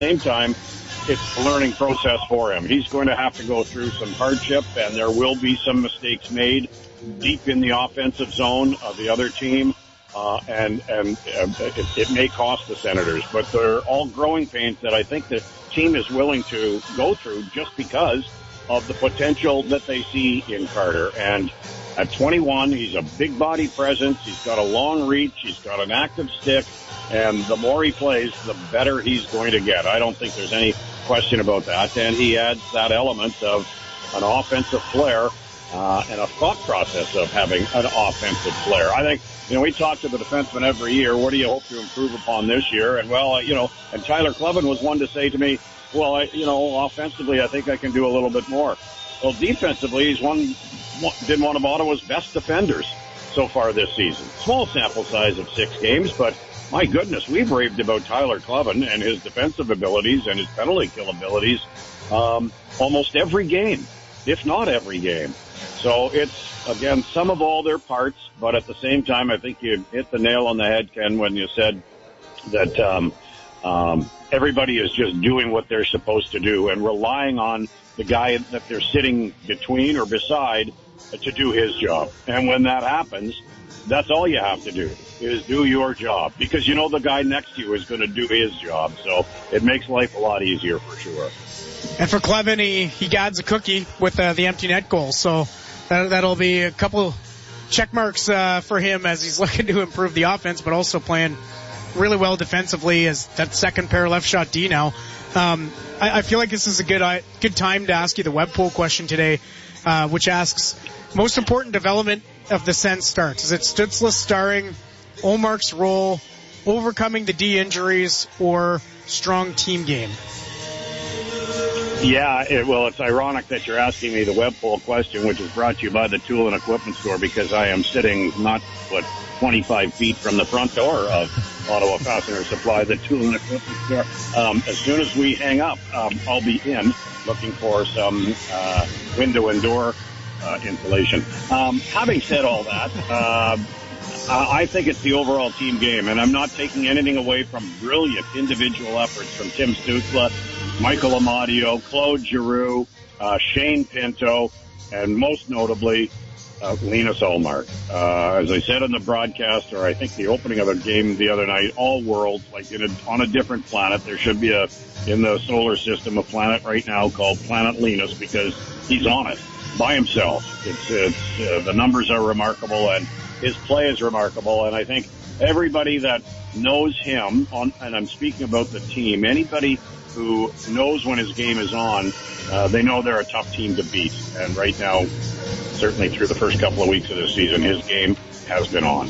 same time, it's a learning process for him. He's going to have to go through some hardship, and there will be some mistakes made deep in the offensive zone of the other team, and it may cost the Senators. But they're all growing pains that I think the team is willing to go through just because of the potential that they see in Carter. And at 21, he's a big body presence. He's got a long reach. He's got an active stick. And the more he plays, the better he's going to get. I don't think there's any question about that. And he adds that element of an offensive flair and a thought process of having an offensive flair. I think, we talk to the defenseman every year. What do you hope to improve upon this year? And, and Tyler Kleven was one to say to me, well, offensively, I think I can do a little bit more. Well, defensively, he's been one of Ottawa's best defenders so far this season. Small sample size of 6 games, but my goodness, we've raved about Tyler Kleven and his defensive abilities and his penalty kill abilities almost every game, if not every game. So it's, again, some of all their parts, but at the same time, I think you hit the nail on the head, Ken, when you said that everybody is just doing what they're supposed to do and relying on the guy that they're sitting between or beside to do his job. And when that happens, that's all you have to do is do your job, because the guy next to you is going to do his job. So it makes life a lot easier for sure. And for Kleven, he adds a cookie with the empty net goal. So that'll be a couple check marks for him as he's looking to improve the offense, but also playing really well defensively as that second pair left shot D now. I feel like this is a good time to ask you the web poll question today, which asks, most important development of the Sens starts. Is it Stützle starring, Ullmark's role, overcoming the D injuries, or strong team game? Yeah, it's ironic that you're asking me the web poll question, which is brought to you by the Tool and Equipment Store, because I am sitting 25 feet from the front door of Ottawa Fastener Supply, the Tool and Equipment Store. As soon as we hang up, I'll be in looking for some window and door insulation. Having said all that, I think it's the overall team game, and I'm not taking anything away from brilliant individual efforts from Tim Stützle, Michael Amadio, Claude Giroux, Shane Pinto, and most notably, Linus Ullmark. As I said in the broadcast, or I think the opening of a game the other night, all worlds, like on a different planet. There should be in the solar system a planet right now called Planet Linus, because he's on it by himself. It's the numbers are remarkable, and his play is remarkable. And I think everybody that knows him, and I'm speaking about the team, anybody who knows when his game is on, they know they're a tough team to beat. And right now, certainly through the first couple of weeks of the season, his game has been on.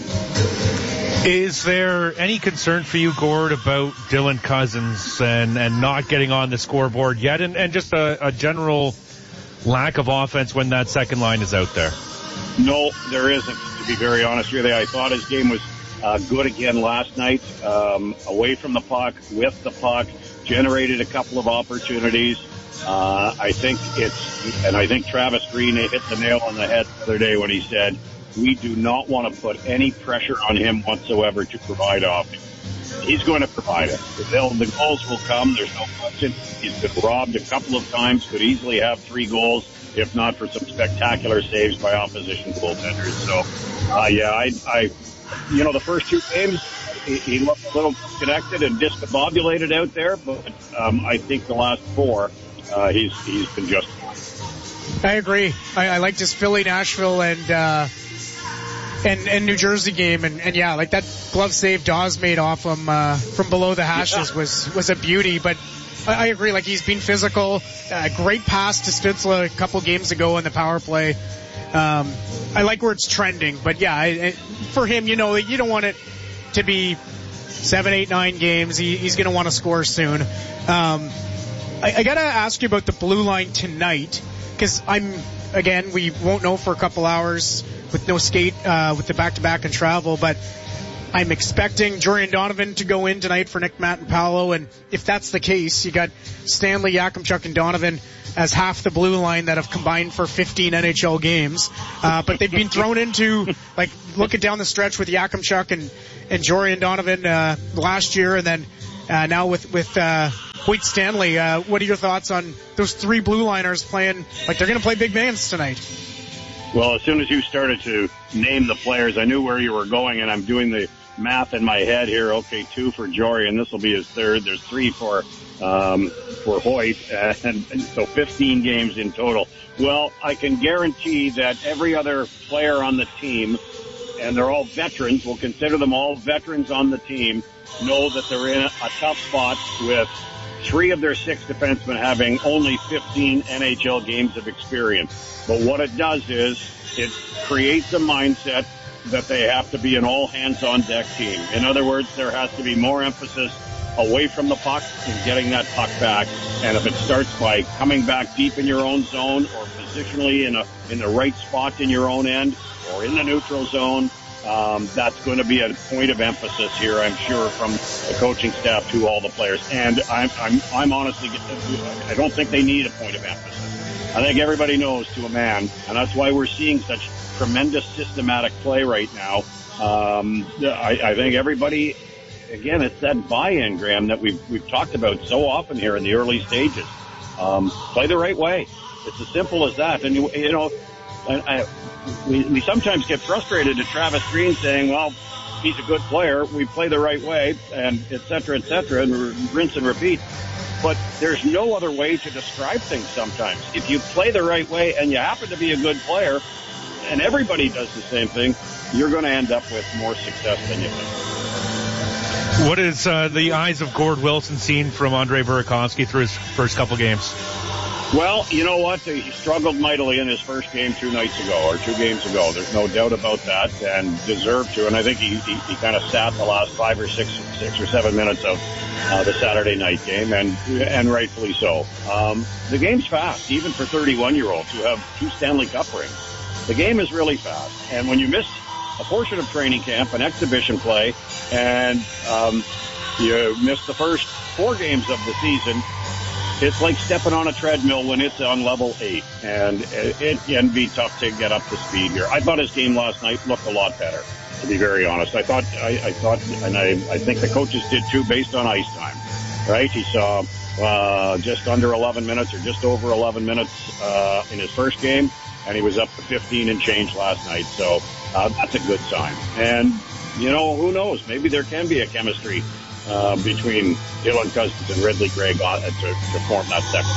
Is there any concern for you, Gord, about Dylan Cozens and not getting on the scoreboard yet, and just a general lack of offense when that second line is out there? No, there isn't, to be very honest with you. I thought his game was good again last night, away from the puck, with the puck, generated a couple of opportunities. I think Travis Green hit the nail on the head the other day when he said, we do not want to put any pressure on him whatsoever to provide offense. He's going to provide it. The goals will come. There's no question. He's been robbed a couple of times, could easily have 3 goals, if not for some spectacular saves by opposition goaltenders. So, the first 2 games, he looked a little connected and discombobulated out there, but I think the last 4, he's been just fine. I agree. I liked his Philly, Nashville, and New Jersey game, and yeah, like that glove save Dawes made off him from below the hashes was a beauty. But I agree, like he's been physical. Great pass to Stützle a couple games ago in the power play. I like where it's trending, but yeah, for him, you don't want it to be 7, 8, 9 games. He's going to want to score soon. I got to ask you about the blue line tonight, because we won't know for a couple hours with no skate, with the back-to-back and travel, but I'm expecting Jorian Donovan to go in tonight for Nick, Matt, and Paolo, and if that's the case, you got Stanley, Yakimchuk, and Donovan as half the blue line that have combined for 15 NHL games. But they've been thrown into, looking down the stretch with Yakimchuk and Jorian Donovan last year, and then now with Hoyt Stanley. What are your thoughts on those three blue liners playing like they're going to play big bands tonight? Well, as soon as you started to name the players, I knew where you were going, and I'm doing the math in my head here. Okay, 2 for Jory, and this will be his third. There's 3 for Hoyt, and so 15 games in total. Well, I can guarantee that every other player on the team, and they're all veterans, we'll consider them all veterans on the team, know that they're in a tough spot with 3 of their 6 defensemen having only 15 NHL games of experience. But what it does is it creates a mindset that they have to be an all-hands-on-deck team. In other words, there has to be more emphasis away from the puck and getting that puck back. And if it starts by coming back deep in your own zone or positionally in the right spot in your own end or in the neutral zone, that's going to be a point of emphasis here, I'm sure, from the coaching staff to all the players. And I'm honestly, I don't think they need a point of emphasis. I think everybody knows to a man, and that's why we're seeing such tremendous systematic play right now. I think everybody, again, it's that buy-in, Graham, that we've talked about so often here in the early stages. Play the right way. It's as simple as that. And you know, we sometimes get frustrated at Travis Green saying, well, he's a good player, we play the right way, and et cetera, and rinse and repeat. But there's no other way to describe things sometimes. If you play the right way and you happen to be a good player, and everybody does the same thing, you're going to end up with more success than you think. What is the eyes of Gord Wilson seen from Andre Burakovsky through his first couple games? Well, you know what? He struggled mightily in his first game 2 nights ago, or 2 games ago. There's no doubt about that, and deserved to. And I think he kind of sat the last 5 or 6 or 7 minutes of the Saturday night game, and rightfully so. The game's fast, even for 31-year-olds who have 2 Stanley Cup rings. The game is really fast, and when you miss a portion of training camp, an exhibition play, and you miss the first 4 games of the season, it's like stepping on a treadmill when it's on level 8, and it can be tough to get up to speed here. I thought his game last night looked a lot better, to be very honest. I thought, and I think the coaches did too, based on ice time, right? He saw just under 11 minutes or just over 11 minutes in his first game, and he was up to 15 and change last night. So that's a good sign. And, you know, who knows? Maybe there can be a chemistry between Dylan Cozens and Ridley Gregg to form that second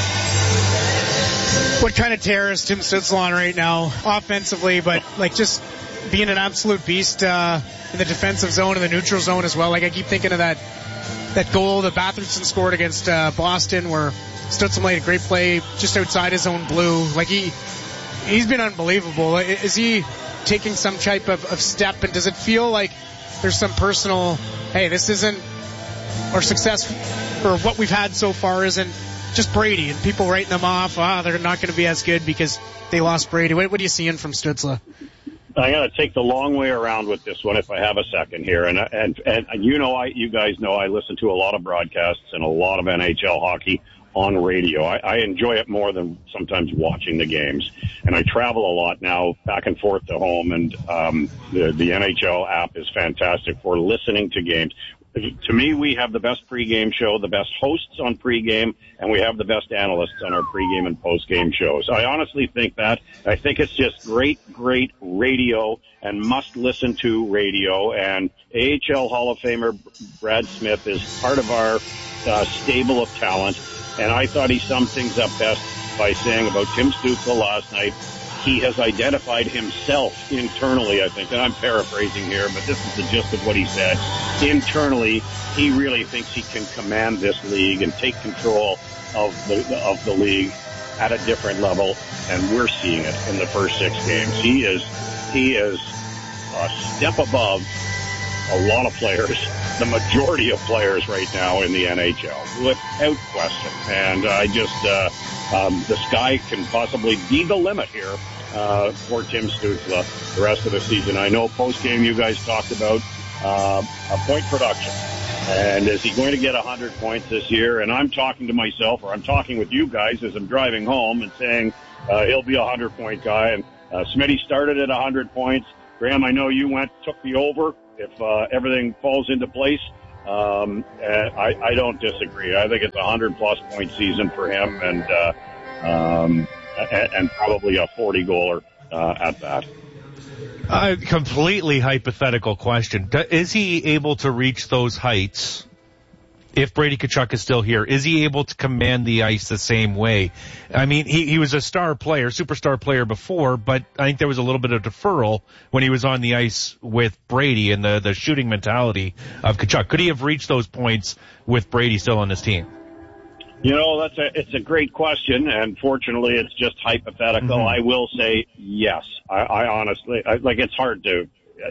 line. What kind of tear is Tim Stützle on right now offensively, but like just being an absolute beast in the defensive zone and the neutral zone as well? Like I keep thinking of that goal that Batherson scored against Boston where Stützle made a great play just outside his own blue. Like he's been unbelievable. Is he taking some type of step, and does it feel like there's some personal, hey, this isn't, or success, or what we've had so far isn't just Brady, and people writing them off, they're not going to be as good because they lost Brady. What are you seeing from Stützle? I got to take the long way around with this one if I have a second here. And you guys know I listen to a lot of broadcasts and a lot of NHL hockey on radio. I enjoy it more than sometimes watching the games. And I travel a lot now back and forth to home, and the NHL app is fantastic for listening to games. To me, we have the best pregame show, the best hosts on pregame, and we have the best analysts on our pregame and postgame shows. I honestly think that. I think it's just great radio and must-listen to radio. And AHL Hall of Famer Brad Smith is part of our stable of talent. And I thought he summed things up best by saying about Tim Stützle last night, he has identified himself internally, I think, and I'm paraphrasing here, but this is the gist of what he said. Internally, he really thinks he can command this league and take control of the league at a different level, and we're seeing it in the first 6 games. He is a step above a lot of players, the majority of players right now in the NHL, without question. And I just, the sky can possibly be the limit here for Tim Stützle the rest of the season. I know post-game you guys talked about a point production. And is he going to get 100 points this year? And I'm talking to myself, or I'm talking with you guys as I'm driving home and saying he'll be a 100-point guy. And Smitty started at 100 points. Graham, I know you took the over if everything falls into place I don't disagree. I think it's a 100-plus point season for him, and probably a 40-goaler at that. Completely hypothetical question. Is he able to reach those heights if Brady Tkachuk is still here? Is he able to command the ice the same way? I mean, he was a superstar player before, but I think there was a little bit of deferral when he was on the ice with Brady and the shooting mentality of Tkachuk. Could he have reached those points with Brady still on his team? You know, it's a great question, and fortunately it's just hypothetical. Mm-hmm. I will say yes. I honestly, it's hard to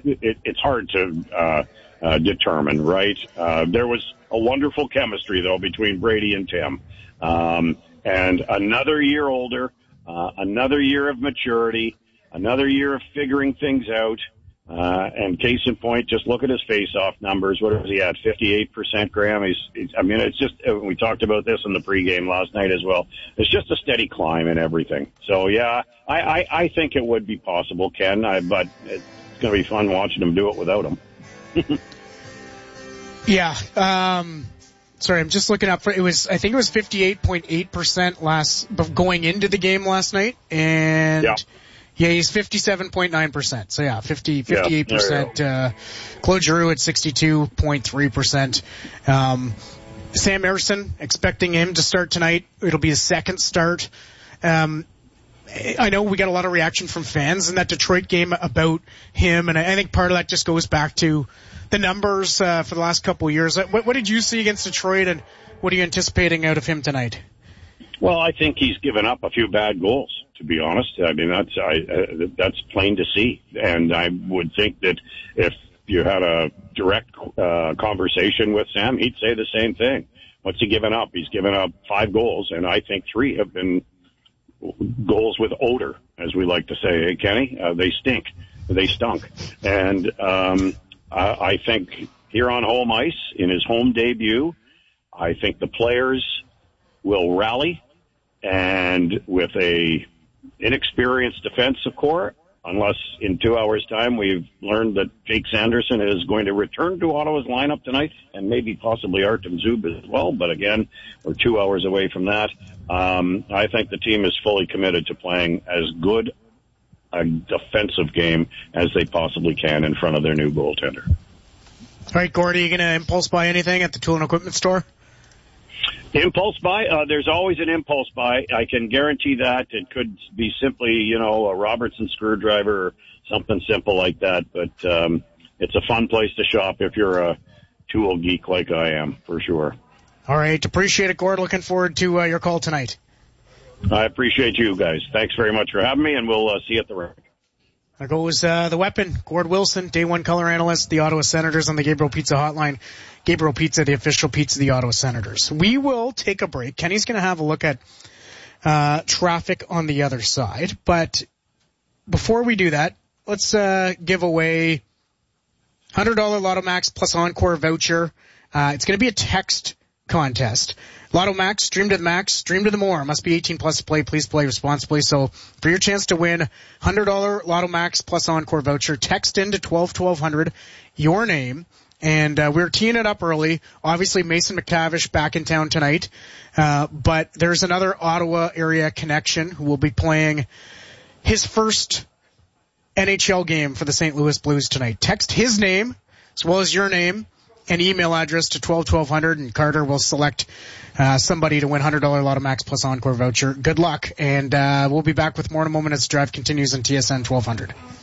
determine, right? There was a wonderful chemistry, though, between Brady and Tim. And another year older, another year of maturity, another year of figuring things out. And case in point, just look at his face-off numbers. What is he at? 58%, Graham. It's just, we talked about this in the pregame last night as well. It's just a steady climb in everything. So, yeah, I think it would be possible, Ken, but it's going to be fun watching him do it without him. Yeah. Sorry, I'm just looking up I think it was 58.8% going into the game last night. And yeah, he's 57.9%. So yeah, 58%. Claude Giroux at 62.3%. Sam Ersson, expecting him to start tonight. It'll be his second start. I know we got a lot of reaction from fans in that Detroit game about him, and I think part of that just goes back to the numbers for the last couple of years. What did you see against Detroit, and what are you anticipating out of him tonight? Well, I think he's given up a few bad goals, to be honest. I mean, that's plain to see. And I would think that if you had a direct conversation with Sam, he'd say the same thing. What's he given up? He's given up 5 goals, and I think 3 have been goals with odor, as we like to say. Hey, Kenny, they stink. They stunk. And I think here on home ice, in his home debut, I think the players will rally, and with a inexperienced defensive core, unless in 2 hours' time we've learned that Jake Sanderson is going to return to Ottawa's lineup tonight, and maybe possibly Artem Zub as well, but again, we're 2 hours away from that. I think the team is fully committed to playing as good a defensive game as they possibly can in front of their new goaltender. All right, Gordy, you going to impulse buy anything at the tool and equipment store? Impulse buy? There's always an impulse buy. I can guarantee that. It could be simply, a Robertson screwdriver or something simple like that. But it's a fun place to shop if you're a tool geek like I am, for sure. All right. Appreciate it, Gord. Looking forward to your call tonight. I appreciate you guys. Thanks very much for having me, and we'll see you at the rink. There goes the weapon, Gord Wilson, Day One color analyst, the Ottawa Senators on the Gabriel Pizza hotline. Gabriel Pizza, the official pizza of the Ottawa Senators. We will take a break. Kenny's going to have a look at traffic on the other side. But before we do that, let's give away $100 Lotto Max plus Encore voucher. It's going to be a text contest. Lotto Max, stream to the max, stream to the more. Must be 18 plus to play. Please play responsibly. So for your chance to win $100 Lotto Max plus Encore voucher, text into 1200 your name. And we're teeing it up early. Obviously, Mason McTavish back in town tonight. But there's another Ottawa area connection who will be playing his first NHL game for the St. Louis Blues tonight. Text his name as well as your name and email address to 1200, and Carter will select somebody to win $100 Lotto Max plus Encore voucher. Good luck, and we'll be back with more in a moment as the drive continues on TSN 1200.